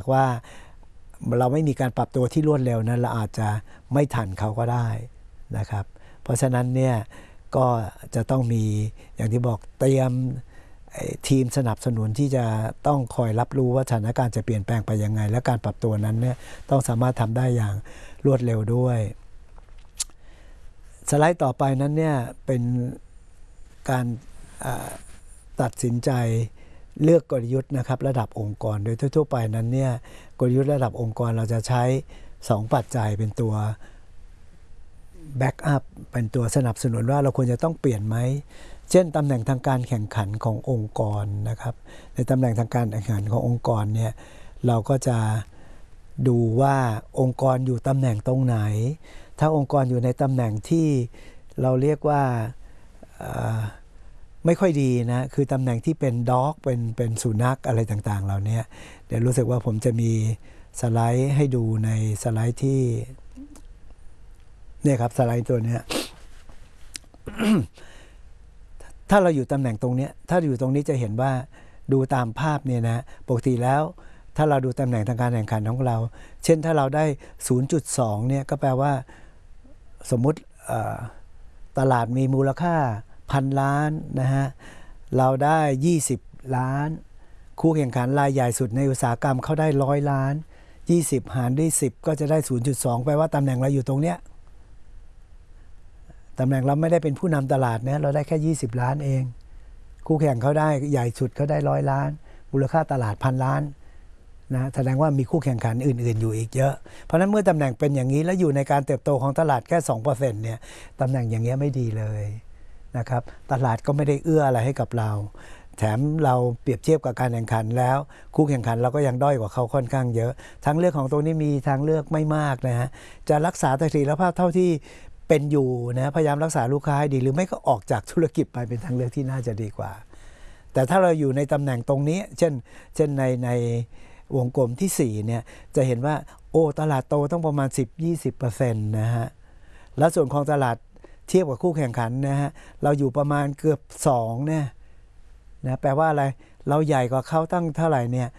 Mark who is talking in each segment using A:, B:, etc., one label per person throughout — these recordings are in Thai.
A: ว่าเราไม่มีการปรับตัวที่รวดเร็วนั้นเราอาจจะไม่ทันเขาก็ได้นะครับเพราะฉะนั้นเนี่ยก็จะต้องมีอย่างที่บอกเตรียมทีมสนับสนุนที่จะต้องคอยรับรู้ว่าสถานการณ์จะเปลี่ยนแปลงไปยังไงและการปรับตัวนั้นเนี่ยต้องสามารถทำได้อย่างรวดเร็วด้วยสไลด์ต่อไปนั้นเนี่ยเป็นการตัดสินใจเลือกกลยุทธ์นะครับระดับองค์กรโดยทั่วไปนั้นเนี่ยกลยุทธ์ระดับองค์กรเราจะใช้2ปัจจัยเป็นตัวแบ็กอัพเป็นตัวสนับสนุนว่าเราควรจะต้องเปลี่ยนไหมเช่นตำแหน่งทางการแข่งขันขององค์กรนะครับในตำแหน่งทางการแข่งขันขององค์กรเนี่ยเราก็จะดูว่าองค์กรอยู่ตำแหน่งตรงไหนถ้าองค์กรอยู่ในตำแหน่งที่เราเรียกว่าไม่ค่อยดีนะคือตำแหน่งที่เป็นด็อกเป็นสุนัขอะไรต่างๆเหล่านี้เดี๋ยวรู้สึกว่าผมจะมีสไลด์ให้ดูในสไลด์ที่เนี่ยครับสไลด์ตัวนี้ ถ้าเราอยู่ตำแหน่งตรงนี้ถ้าอยู่ตรงนี้จะเห็นว่าดูตามภาพเนี่ยนะปกติแล้วถ้าเราดูตำแหน่งทางการแข่งขันของเราเช่นถ้าเราได้ 0.2 เนี่ยก็แปลว่าสมมุติตลาดมีมูลค่า1,000 ล้านนะฮะเราได้20 ล้านคู่แข่งขันรายใหญ่สุดในอุตสาหกรรมเขาได้100 ล้าน20หารด้วย10ก็จะได้ 0.2 แปลว่าตำแหน่งเราอยู่ตรงเนี้ยตำแหน่งเราไม่ได้เป็นผู้นำตลาดนะเราได้แค่20 ล้านเองคู่แข่งเขาได้ใหญ่สุดเขาได้100 ล้านมูลค่าตลาด1,000 ล้านนะแสดงว่ามีคู่แข่งขันอื่นๆอยู่อีกเยอะเพราะฉะนั้นเมื่อตำแหน่งเป็นอย่างนี้แล้วอยู่ในการเติบโตของตลาดแค่ 2% เนี่ยตำแหน่งอย่างเงี้ยไม่ดีเลยนะครับตลาดก็ไม่ได้เอื้ออะไรให้กับเราแถมเราเปรียบเทียบกับการแข่งขันแล้วคู่แข่งขันเราก็ยังด้อยกว่าเขาค่อนข้างเยอะทางเลือกของตัวนี้มีทางเลือกไม่มากนะฮะจะรักษาเสถียรภาพเท่าที่เป็นอยู่นะพยายามรักษาลูกค้าให้ดีหรือไม่ก็ออกจากธุรกิจไปเป็นทางเลือกที่น่าจะดีกว่าแต่ถ้าเราอยู่ในตำแหน่งตรงนี้เช่นในวงกลมที่4เนี่ยจะเห็นว่าโอ้ตลาดโตต้องประมาณ 10-20% นะฮะแล้วส่วนของตลาดเทียบกับคู่แข่งขันนะฮะเราอยู่ประมาณเกือบ2เนี่ยนะแปลว่าอะไรเราใหญ่กว่าเขาตั้งเท่าไหร่เนี่ย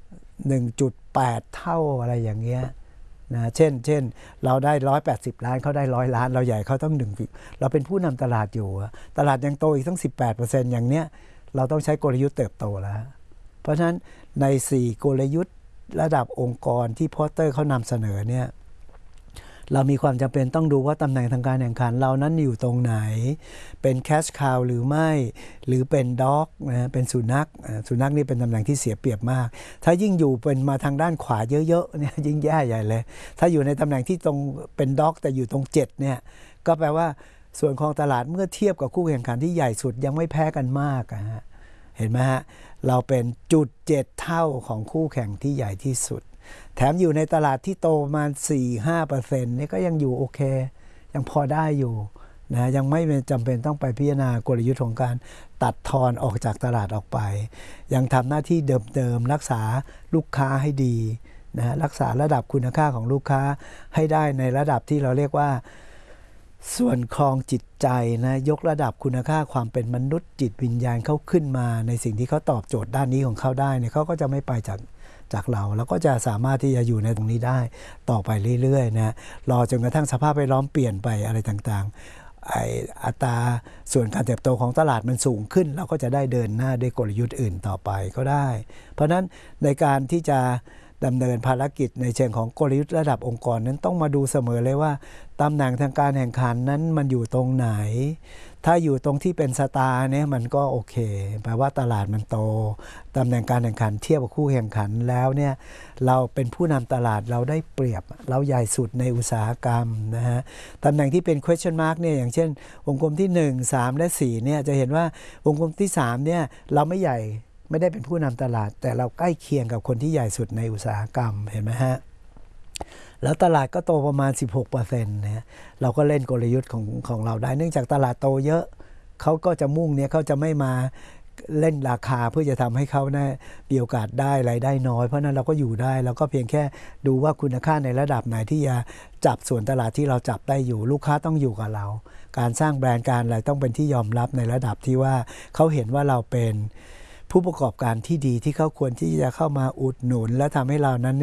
A: 1.8 เท่าอะไรอย่างเงี้ยนะเช่นเราได้180 ล้านเขาได้100 ล้านเราใหญ่เขาต้องเราเป็นผู้นำตลาดอยู่ตลาดยังโตอีกตั้ง 18% อย่างเนี้ยเราต้องใช้กลยุทธ์เติบโตแล้วเพราะฉะนั้นใน4กลยุทธ์ระดับองค์กรที่พอตเตอร์เขานำเสนอเนี่ยเรามีความจำเป็นต้องดูว่าตำแหน่งทางการแข่งขันเรานั้นอยู่ตรงไหนเป็นแคชคาวหรือไม่หรือเป็นด็อกนะเป็นสุนัขนี่เป็นตำแหน่งที่เสียเปรียบมากถ้ายิ่งอยู่เป็นมาทางด้านขวาเยอะๆเนี่ยยิ่งแย่ใหญ่เลยถ้าอยู่ในตำแหน่งที่ตรงเป็นด็อกแต่อยู่ตรง7เนี่ยก็แปลว่าส่วนของตลาดเมื่อเทียบกับคู่แข่งขันที่ใหญ่สุดยังไม่แพ้กันมากฮะเห็นไหมฮะเราเป็น0.7 เท่าของคู่แข่งที่ใหญ่ที่สุดแถมอยู่ในตลาดที่โตประมาณ 4-5% นี่ก็ยังอยู่โอเคยังพอได้อยู่นะยังไม่จำเป็นต้องไปพิจารณากลยุทธ์ของการตัดทอนออกจากตลาดออกไปยังทำหน้าที่เดิมๆรักษาลูกค้าให้ดีนะรักษาระดับคุณค่าของลูกค้าให้ได้ในระดับที่เราเรียกว่าส่วนครองจิตใจนะยกระดับคุณค่าความเป็นมนุษย์จิตวิญญาณเขาขึ้นมาในสิ่งที่เขาตอบโจทย์ด้านนี้ของเขาได้เนี่ยเขาก็จะไม่ไปจากเราแล้วก็จะสามารถที่จะอยู่ในตรงนี้ได้ต่อไปเรื่อยๆนะรอจนกระทั่งสภาพแวดล้อมเปลี่ยนไปอะไรต่างๆอัตราส่วนการเติบโตของตลาดมันสูงขึ้นเราก็จะได้เดินหน้าด้วยกลยุทธ์อื่นต่อไปก็ได้เพราะฉะนั้นในการที่จะดำเนินภารกิจในเชิงของกลยุทธ์ระดับองค์กรนั้นต้องมาดูเสมอเลยว่าตำแหน่งทางการแข่งขันนั้นมันอยู่ตรงไหนถ้าอยู่ตรงที่เป็นสตาร์เนี่ยมันก็โอเคแปลว่าตลาดมันโตตำแหน่งการแข่งขันเทียบกับคู่แข่งขันแล้วเนี่ยเราเป็นผู้นำตลาดเราได้เปรียบเราใหญ่สุดในอุตสาหกรรมนะฮะตำแหน่งที่เป็น question mark เนี่ยอย่างเช่นวงกลมที่1 3และ4เนี่ยจะเห็นว่าวงกลมที่3เนี่ยเราไม่ใหญ่ไม่ได้เป็นผู้นำตลาดแต่เราใกล้เคียงกับคนที่ใหญ่สุดในอุตสาหกรรมเห็นไหมฮะแล้วตลาดก็โตประมาณ 16% นะเราก็เล่นกลยุทธ์ของเราได้เนื่องจากตลาดโตเยอะเขาก็จะมุ่งเนี่ยเขาจะไม่มาเล่นราคาเพื่อจะทำให้เขาได้มีโอกาสได้รายได้น้อยเพราะนั้นเราก็อยู่ได้เราก็เพียงแค่ดูว่าคุณค่าในระดับไหนที่จะจับส่วนตลาดที่เราจับได้อยู่ลูกค้าต้องอยู่กับเราการสร้างแบรนด์การอะไรต้องเป็นที่ยอมรับในระดับที่ว่าเขาเห็นว่าเราเป็นผู้ประกอบการที่ดีที่เขาควรที่จะเข้ามาอุดหนุนและทำให้เรานั้น